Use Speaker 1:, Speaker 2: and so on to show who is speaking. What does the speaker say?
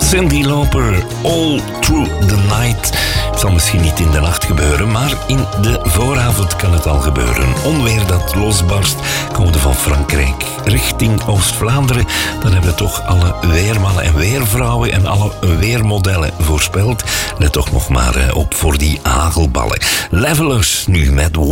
Speaker 1: Cyndi Lauper, All Through the Night. Het zal misschien niet in de nacht gebeuren, maar in de vooravond kan het al gebeuren. Onweer dat losbarst, komende van Frankrijk richting Oost-Vlaanderen. Dan hebben we toch alle weermannen en weervrouwen en alle weermodellen voorspeld. Let toch nog maar op voor die hagelballen. Levelers nu met